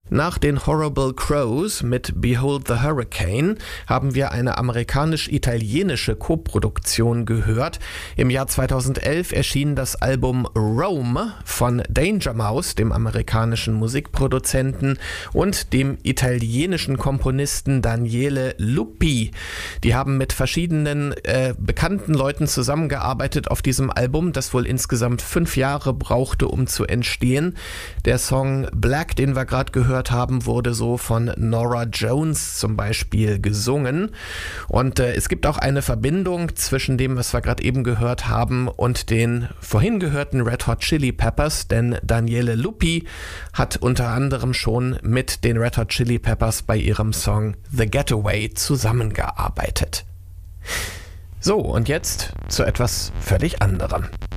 Nach den Horrible Crows mit Behold the Hurricane haben wir eine amerikanisch-italienische Koproduktion gehört. Im Jahr 2011 erschien das Album Rome von Danger Mouse, dem amerikanischen Musikproduzenten, und dem italienischen Komponisten Daniele Luppi. Die haben mit verschiedenen bekannten Leuten zusammengearbeitet auf diesem Album, das wohl insgesamt 5 Jahre brauchte, um zu entstehen. Der Song Black, den wir gerade gehört haben, wurde so von Norah Jones zum Beispiel gesungen. Und es gibt auch eine Verbindung zwischen dem, was wir gerade eben gehört haben, und den vorhin gehörten Red Hot Chili Peppers, denn Daniele Luppi hat unter anderem schon mit den Red Hot Chili Peppers bei ihrem Song The Getaway zusammengearbeitet. So, und jetzt zu etwas völlig anderem.